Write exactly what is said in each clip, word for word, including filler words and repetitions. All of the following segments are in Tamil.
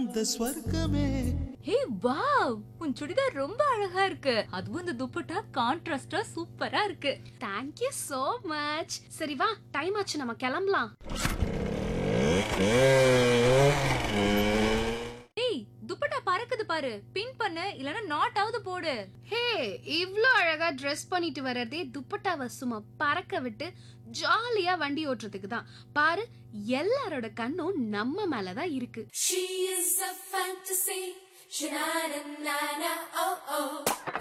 வந்த ஸ்வர்க்கமே. ஹே வாவ், உன் சுடிதார் ரொம்ப அழகா இருக்கு. அதுவும் இந்த துப்பட்டா கான்ட்ராஸ்டா சூப்பரா இருக்கு. Thank you so much. சரி வா, டைம் ஆச்சு, நம்ம கிளம்பலாம். ஏய், துப்பட்டா பறக்குது பாரு. பின் பண்ணு, இல்லனா நாட் ஆவது போடு. ஹே, இவ்ளோ அழகா Dress பண்ணிட்டு வர்றதே துப்பட்டாவை சும்மா பறக்க விட்டு ஜாலியா வண்டி ஓட்டுறதுக்கு தான். பாரு, எல்லாரோட கண்ணும் நம்ம மேலதான் இருக்கு. She is a fantasy. Sha-na-na-na-na, oh oh.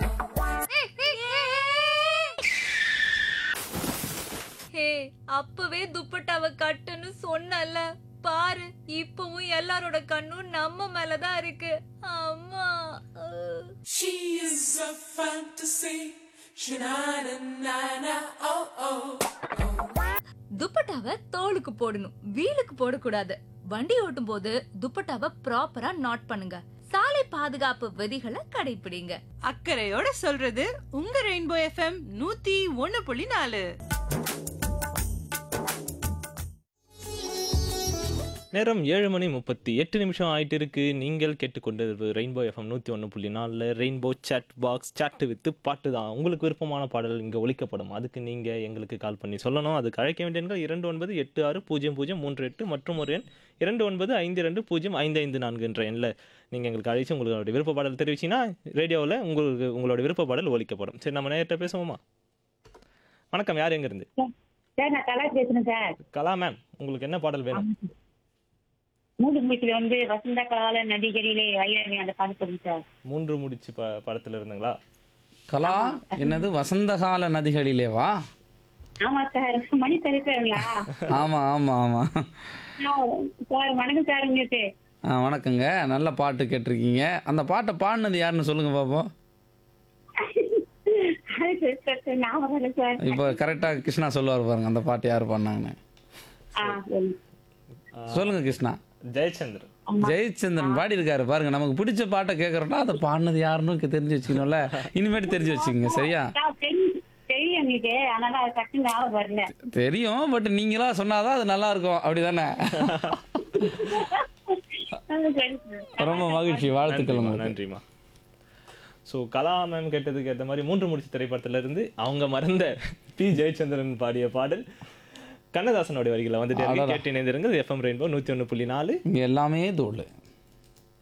ஹே, அப்பவே துப்பட்டாவை கட்டுன்னு சொன்னல. பாரு, இப்பவும் எல்லாரோட கண்ணும் நம்ம மேலதான் இருக்கு. அம்மா அஹ். She is a fantasy. Sha-na-na-na-na, oh oh. துப்பட்டாவை தோலுக்கு போடணும், வீலுக்கு போடக்கூடாது. வண்டி ஓட்டும் போது துப்பட்டாவை ப்ராப்பரா நாட் பண்ணுங்க. சாலை பாதுகாப்பு விதிகளை கடைபிடிங்க. அக்கறையோட சொல்றது உங்க ரெயின்போ எஃப்எம் நூத்தி ஒன்னு புள்ளி நாலு. நேரம் ஏழு மணி முப்பத்தி எட்டு நிமிஷம் ஆயிட்டு இருக்கு. நீங்கள் கேட்டுக்கொண்டது ரெயின்போ எஃப்எம் நூற்றி ஒன்று புள்ளி நாலில் rainbow chat box chat with பாட்டு தான். உங்களுக்கு விருப்பமான பாடல் இங்கே ஒலிக்கப்படும். அதுக்கு நீங்கள் எங்களுக்கு கால் பண்ணி சொல்லணும். அதுக்கு அழைக்க வேண்டிய எண்கள் இரண்டு ஒன்பது எட்டு ஆறு பூஜ்ஜியம் பூஜ்ஜியம் மூன்று எட்டு மற்றும் ஒரு எண் இரண்டு ஒன்பது ஐந்து ரெண்டு பூஜ்ஜியம் ஐந்து ஐந்து நான்கு என்ற எண்ணில் நீங்கள் எங்களுக்கு அழைச்சி உங்களோட விருப்ப பாடல் தெரிவிச்சிங்கன்னா ரேடியோவில் உங்களுக்கு உங்களோட விருப்ப பாடல் ஒலிக்கப்படும். சரி, நம்ம நேரத்தை பேசுவோமா? வணக்கம், யார் எங்கேருந்து? சார், நான் கலா பேசுறேன் சார். கலா மேம், உங்களுக்கு என்ன பாடல் வேணும்? மூன்று முடிச்சுல வந்து வசந்த கால நதிகளிலே ஐயாயிரம் அந்த பாட்டு சொல்லுங்க சார். மூன்று முடிச்சு ப படத்தில் இருந்துங்களா? கலா, என்னது வசந்தகால நதிகளிலேவா? ஆமா சார், மணி தருக்காருங்களா? ஆமா ஆமா ஆமா சார் வணக்கம் சார். உங்களுக்கு ஆ வணக்கங்க. நல்ல பாட்டு கேட்டிருக்கீங்க. அந்த பாட்டை பாடினது யாருன்னு சொல்லுங்க பாப்போம். ஞாபகம் இல்லை சார். இப்போ கரெக்டாக கிருஷ்ணா சொல்லுவார் பாருங்க அந்த பாட்டு யார் பாடினாங்கன்னு. சொல்லுங்க கிருஷ்ணா. ஜெயச்சந்திரன். ஜெயச்சந்திரன் பாடி இருக்காரு பாருங்க. நமக்கு பிடிச்ச பாட்டை கேட்கறோம்னா அதை பாடினது யாருன்னு தெரிஞ்சு வச்சுக்கணும்ல. இனிமேட்டு தெரிஞ்சு வச்சுக்கோங்க, சரியா? தெரியும் எங்களுக்கு, அதனால அது கட்டு ஞாபகம் வரல. தெரியும், பட் நீங்களா சொன்னாதான் அது நல்லா இருக்கும், அப்படிதானே? ரொம்ப மகிழ்ச்சி, வாழ்த்துக்கள். நன்றிம்மா, நன்றிம்மா. ஸோ கலா மேம் கேட்டதுக்கு ஏற்ற மாதிரி மூன்று முடிச்சு திரைப்படத்துல இருந்து அவங்க மறந்த பி ஜெயச்சந்திரன் பாடிய பாடல் கண்ணதாசனுடைய வரிகளை வந்துட்டு கேட்டு இணைந்திருங்கள். எஃப்எம் ரெயின்போ நூற்றி ஒன்று புள்ளி நாலு. இங்கே எல்லாமே தோல்.